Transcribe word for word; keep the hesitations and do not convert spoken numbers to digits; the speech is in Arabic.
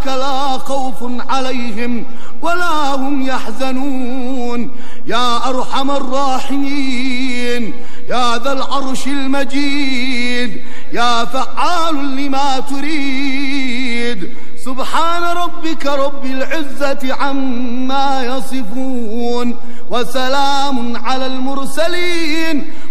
أولئك لا خوف عليهم ولا هم يحزنون. يا أرحم الراحمين، يا ذا العرش المجيد، يا فعال لما تريد. سبحان ربك رب العزة عما يصفون، وسلام على المرسلين